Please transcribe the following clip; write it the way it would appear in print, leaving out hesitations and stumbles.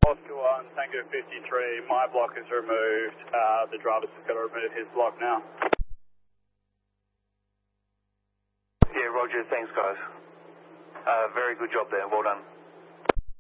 Oscar 1, Tango 53, my block is removed. The driver's just got to remove his block now. Yeah, roger, thanks guys. Very good job there, well done.